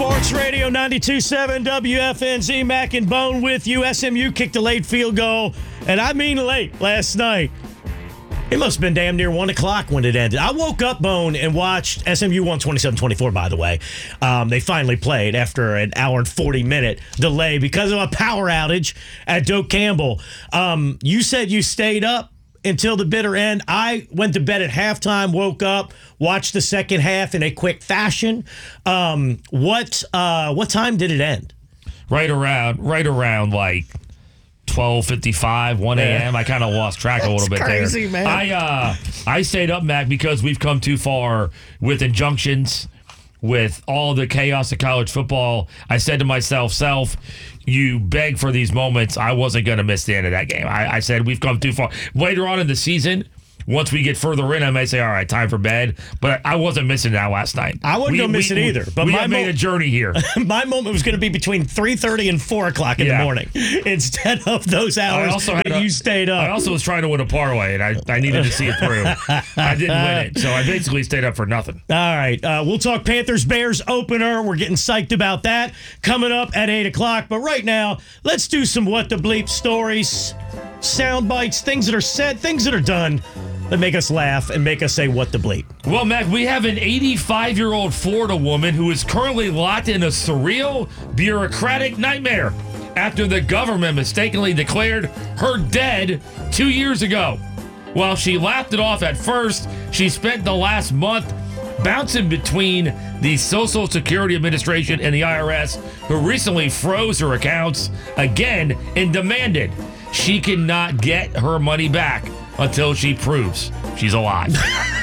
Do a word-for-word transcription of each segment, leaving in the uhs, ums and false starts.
Sports Radio ninety-two point seven W F N Z. Mac and Bone with you. S M U kicked a late field goal, and I mean late, last night. It must have been damn near one o'clock when it ended. I woke up, Bone, and watched S M U won twenty-seven twenty-four, by the way. Um, they finally played after an hour and forty-minute delay because of a power outage at Doak Campbell. Um, you said you stayed up until the bitter end. I went to bed at halftime, woke up, watched the second half in a quick fashion. Um, what uh, what time did it end? Right around, right around like twelve fifty-five, one a.m. I kind of lost track a little bit crazy, there. Man. I uh, I stayed up, Mac, because we've come too far with injunctions, with all the chaos of college football. I said to myself, self, you beg for these moments. I wasn't going to miss the end of that game. I, I said we've come too far. Later on in the season, once we get further in, I may say, all right, time for bed. But I wasn't missing that last night. I wasn't going to miss we, it either. But we my have made mo- a journey here. My moment was going to be between three thirty and four o'clock in Yeah. the morning instead of those hours I also that had a- you stayed up. I also was trying to win a parlay, and I, I needed to see it through. I didn't win it, so I basically stayed up for nothing. All right. Uh, we'll talk Panthers-Bears opener. We're getting psyched about that coming up at eight o'clock. But right now, let's do some What the Bleep stories, sound bites, things that are said, things that are done that make us laugh and make us say what the bleep. Well, Mac, we have an eighty-five-year-old Florida woman who is currently locked in a surreal bureaucratic nightmare after the government mistakenly declared her dead two years ago. While she laughed it off at first, she spent the last month bouncing between the Social Security Administration and the I R S, who recently froze her accounts again and demanded she cannot get her money back until she proves she's alive.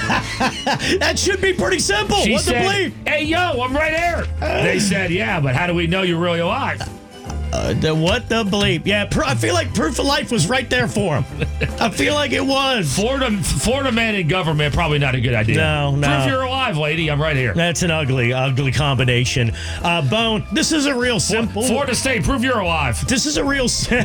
That should be pretty simple. She What said, the bleep? hey, yo, I'm right here. They said, yeah, but how do we know you're really alive? Uh, the what the bleep? Yeah, pr- I feel like proof of life was right there for him. I feel like it was. Florida, Florida man in government, probably not a good idea. No, no. Prove you're alive, lady. I'm right here. That's an ugly, ugly combination. Uh, Bone, this is a real simple. Florida State, prove you're alive. This is a real. Normal.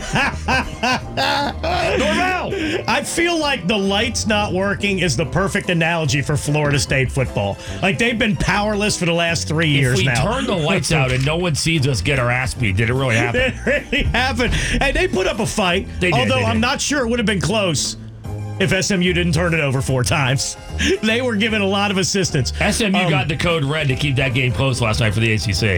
I feel like the lights not working is the perfect analogy for Florida State football. Like they've been powerless for the last three years If we now. turn the lights out and no one sees us get our ass beat, did it really happen? It really happened. And they put up a fight. They did, although they I'm did. not sure it would have been close if S M U didn't turn it over four times. They were given a lot of assistance. S M U Um, got the code red to keep that game close last night for the A C C.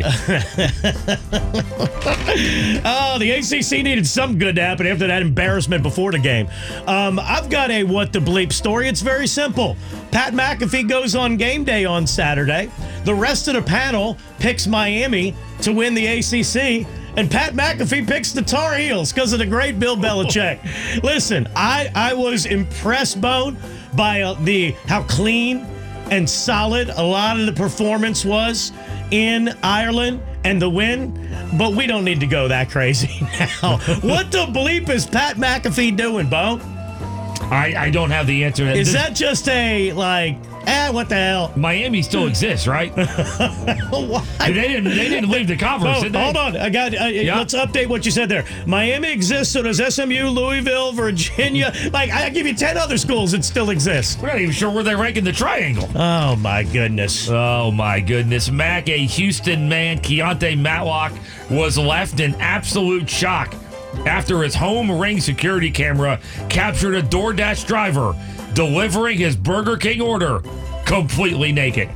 Oh, the A C C needed something good to happen after that embarrassment before the game. Um, I've got a what the bleep story. It's very simple. Pat McAfee goes on game day on Saturday. The rest of the panel picks Miami to win the A C C. And Pat McAfee picks the Tar Heels because of the great Bill Belichick. Listen, I, I was impressed, Bone, by uh, the how clean and solid a lot of the performance was in Ireland and the win. But we don't need to go that crazy now. What the bleep is Pat McAfee doing, Bone? I, I don't have the answer. Is This- that just a, like, eh, what the hell? Miami still exists, right? Why? They didn't. They didn't leave the conference. Oh, did they? hold on. I got. Uh, Yeah. Let's update what you said there. Miami exists, so does S M U, Louisville, Virginia. Like, I give you ten other schools that still exist. We're not even sure where they rank in the triangle. Oh, my goodness. Oh, my goodness. Mac, a Houston man, Keontae Matlock, was left in absolute shock after his home ring security camera captured a DoorDash driver delivering his Burger King order completely naked.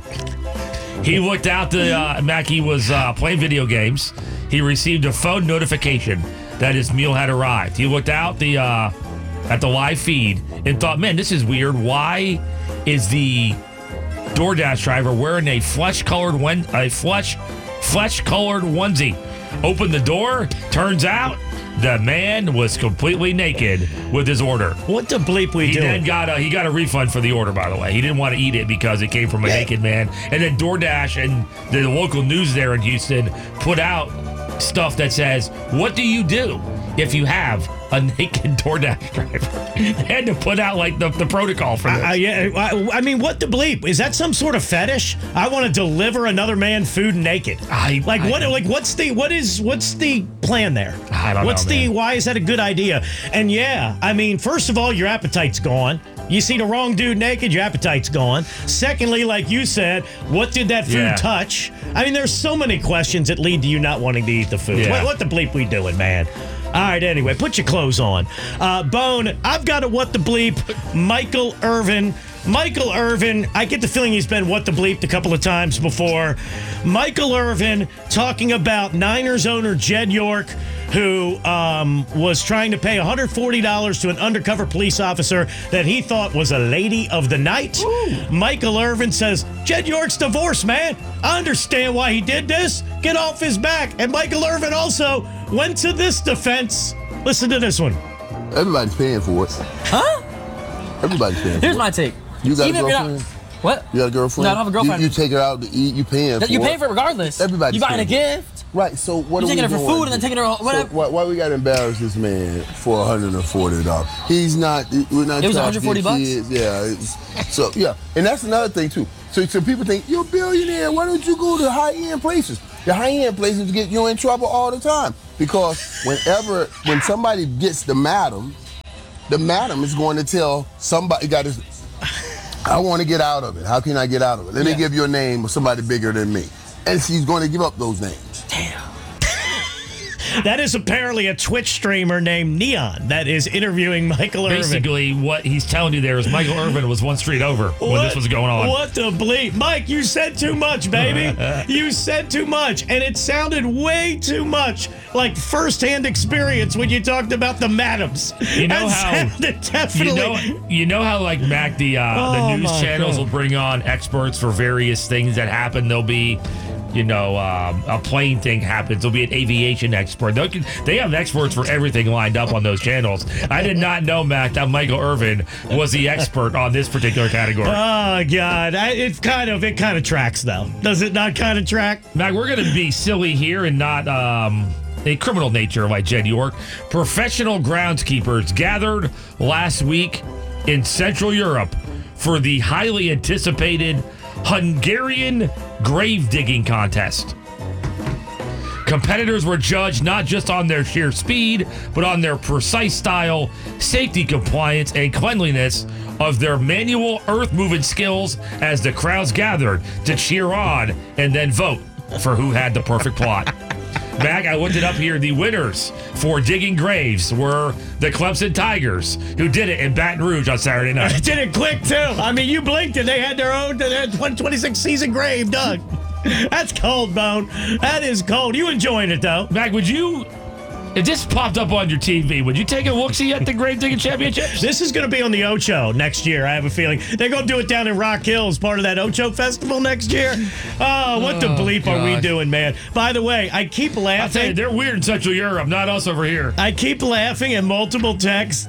He looked out the, uh, Mac, he was uh, playing video games. He received a phone notification that his meal had arrived. He looked out the uh, at the live feed and thought, man, this is weird. Why is the DoorDash driver wearing a flesh-colored one, a flesh, flesh-colored onesie? Opened the door. Turns out the man was completely naked with his order. What the bleep we He doing? then got a he got a refund for the order, by the way. He didn't want to eat it because it came from a naked man. And then DoorDash and the local news there in Houston put out stuff that says, "What do you do if you have a naked DoorDash driver?" They had to put out like the, the protocol for this. I, yeah, I, I mean, what the bleep? Is that some sort of fetish? I want to deliver another man food naked. I- like I what? don't- Like what's the what is what's the plan there? I don't what's know, the man. why is that a good idea? And yeah, I mean, first of all, your appetite's gone. You see the wrong dude naked, your appetite's gone. Secondly, like you said, what did that food Yeah. touch? I mean, there's so many questions that lead to you not wanting to eat the food. Yeah. What, what the bleep we doing, man? All right, anyway, put your clothes on. Uh, Bone, I've got a what the bleep, Michael Irvin. Michael Irvin, I get the feeling he's been what the bleeped a couple of times before. Michael Irvin talking about Niners owner Jed York, who um, was trying to pay one hundred forty dollars to an undercover police officer that he thought was a lady of the night. Ooh. Michael Irvin says, Jed York's divorced, man. I understand why he did this. Get off his back. And Michael Irvin also went to this defense. Listen to this one. Everybody's paying for it. Huh? Everybody's paying for Here's it. my take. You got Even a if you're not- girlfriend? What? You got a girlfriend? No, I don't have a girlfriend. You, you take her out to eat, you paying for You it. pay for it regardless. Everybody's You buying a paying. gift. Right, so what You are we taking her for doing? food and then taking her whatever. So why, why we got to embarrass this man for one hundred forty dollars? He's not, we're not It was trying to one hundred forty get bucks? kids. Yeah, it's, so yeah, and that's another thing too. So, so people think, you're a billionaire, why don't you go to high-end places? The high-end places get you in trouble all the time because whenever, when somebody gets the madam, the madam is going to tell somebody, got to, I want to get out of it. How can I get out of it? Let Yeah. me give you a name of somebody bigger than me. And she's going to give up those names. Damn. That is apparently a Twitch streamer named Neon that is interviewing Michael Irvin. Basically, what he's telling you there is Michael Irvin was one street over when What- this was going on. What the bleep? Mike, you said too much, baby. You said too much. And it sounded way too much like firsthand experience when you talked about the madams. You know that how- sounded definitely. You know, you know how like Mac, the uh, Oh, the news my channels God. will bring on experts for various things that happen. There'll be, you know, um, a plane thing happens. There'll be an aviation expert. They can, they have experts for everything lined up on those channels. I did not know, Mac, that Michael Irvin was the expert on this particular category. Oh God! I, it's kind of it kind of tracks though. Does it not kind of track? Mac, we're going to be silly here and not um, a criminal nature like Jed York. Professional groundskeepers gathered last week in Central Europe for the highly anticipated Hungarian grave digging contest. Competitors were judged not just on their sheer speed, but on their precise style, safety compliance, and cleanliness of their manual earth-moving skills as the crowds gathered to cheer on and then vote for who had the perfect plot. Mac, I looked it up here. The winners for digging graves were the Clemson Tigers, who did it in Baton Rouge on Saturday night. It did it quick too. I mean, you blinked and they had their own their twenty twenty-six season grave dug. That's cold, Bone. That is cold. You enjoying it though? Mac, would you, if this popped up on your T V, would you take a look-see at the Grave Digging Championships? This is going to be on the Ocho next year. I have a feeling they're going to do it down in Rock Hills, part of that Ocho Festival next year. Oh, what the Oh, bleep are we gosh. doing, man? By the way, I keep I'll tell you, laughing. they're weird in Central Europe, not us over here. I keep laughing at multiple texts.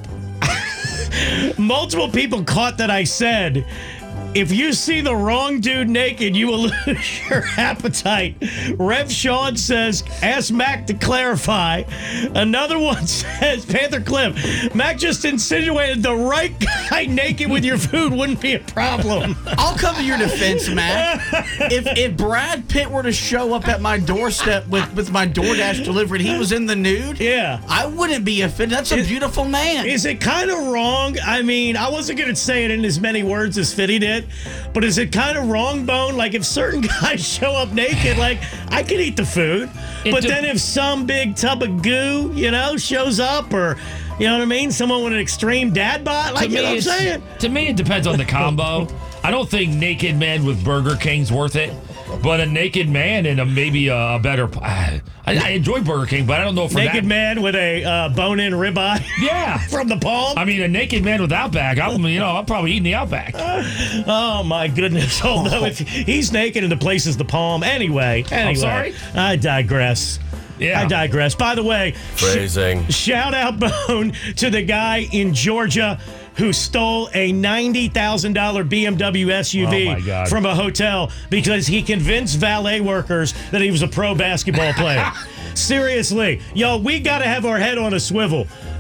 Multiple people caught that I said, if you see the wrong dude naked, you will lose your appetite. Rev Sean says, ask Mac to clarify. Another one says, Panther Cliff, Mac just insinuated the right guy naked with your food wouldn't be a problem. I'll come to your defense, Matt. If if Brad Pitt were to show up at my doorstep with, with my DoorDash delivery and he was in the nude, Yeah. I wouldn't be offended. That's a Is- beautiful man. Is it kind of wrong? I mean, I wasn't going to say it in as many words as Fitty did, but is it kind of wrong, Bone? Like, if certain guys show up naked, like, I could eat the food, It but de- then if some big tub of goo, you know, shows up, or, you know what I mean? Someone with an extreme dad bod, like, to you know what I'm it's- saying? To me, it depends on the combo. I don't think naked man with Burger King's worth it, but a naked man and a maybe a, a better. I, I enjoy Burger King, but I don't know for Naked that. man with a uh, bone-in ribeye Yeah. from the palm. I mean, a naked man with Outback. I'm, you know, I'm probably eating the Outback. Oh my goodness! Although if he's naked and the place is the palm, anyway. Anyway, sorry? I digress. Yeah. I digress. By the way, Phrasing. sh- shout out Bone to the guy in Georgia who stole a ninety thousand dollars B M W S U V Oh, my God. from a hotel because he convinced valet workers that he was a pro basketball player. Seriously, yo, we got to have our head on a swivel.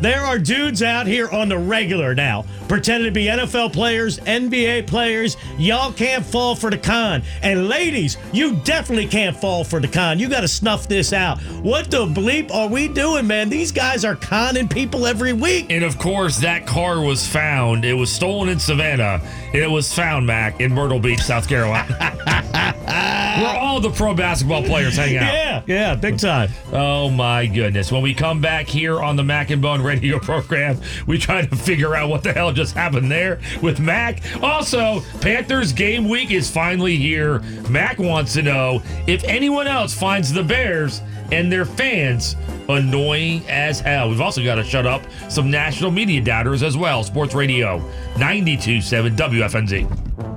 There are dudes out here on the regular now pretending to be N F L players, N B A players. Y'all can't fall for the con. And ladies, you definitely can't fall for the con. You got to snuff this out. What the bleep are we doing, man? These guys are conning people every week. And of course, that car was found. It was stolen in Savannah, and it was found, Mac, in Myrtle Beach, South Carolina. Where all the pro basketball players hang out. Yeah, yeah, big time. Oh, my goodness. When we come back here on the Mac and Bone radio program, we try to figure out what the hell just happened there with Mac. Also, Panthers game week is finally here. Mac wants to know if anyone else finds the Bears and their fans annoying as hell. We've also got to shut up some national media doubters as well. Sports Radio ninety-two point seven W F N Z.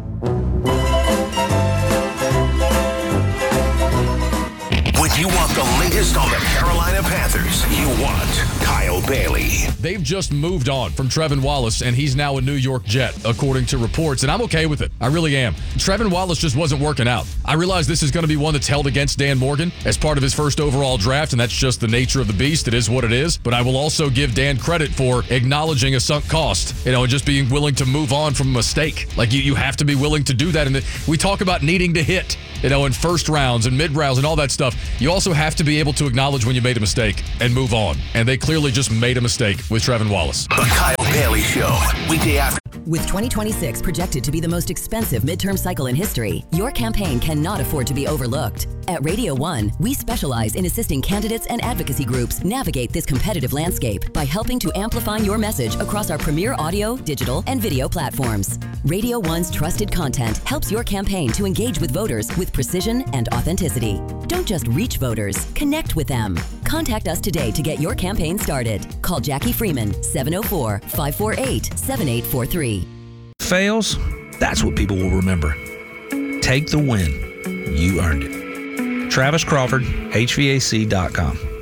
When you want the latest on the Carolina Panthers, you want Kyle Bailey. They've just moved on from Trevin Wallace, and he's now a New York Jet, according to reports, and I'm okay with it. I really am. Trevin Wallace just wasn't working out. I realize this is going to be one that's held against Dan Morgan as part of his first overall draft, and that's just the nature of the beast. It is what it is, but I will also give Dan credit for acknowledging a sunk cost, you know, and just being willing to move on from a mistake. Like, you, you have to be willing to do that, and we talk about needing to hit, you know, in first rounds and mid rounds and all that stuff. You also have to be able to acknowledge when you made a mistake and move on. And they clearly just made a mistake with Trevin Wallace. The Kyle Bailey Show, weekday after. With twenty twenty-six projected to be the most expensive midterm cycle in history, your campaign cannot afford to be overlooked. At Radio One, we specialize in assisting candidates and advocacy groups navigate this competitive landscape by helping to amplify your message across our premier audio, digital, and video platforms. Radio One's trusted content helps your campaign to engage with voters with precision and authenticity. Don't just reach voters, connect with them. Contact us today to get your campaign started. Call Jackie Freeman, seven oh four, five four eight, seven eight four three. Fails, that's what people will remember. Take the win. You earned it. Travis Crawford, H V A C dot com.